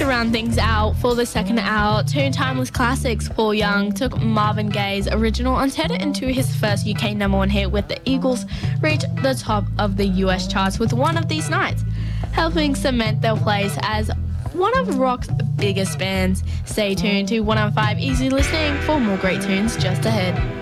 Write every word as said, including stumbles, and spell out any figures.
To round things out for the second hour, two timeless classics. Paul Young took Marvin Gaye's original and turned it into his first U K number one hit with the Eagles reach the top of the U S charts with One of These Nights, helping cement their place as one of rock's biggest bands. Stay tuned to one oh five Easy Listening for more great tunes just ahead.